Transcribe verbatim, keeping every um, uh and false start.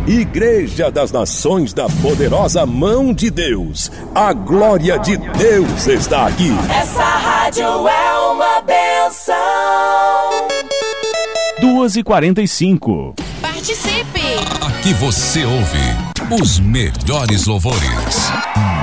Igreja das Nações da Poderosa Mão de Deus. A glória de Deus está aqui. Essa rádio é uma bênção. duas e quarenta e cinco. Participe! Aqui você ouve os melhores louvores.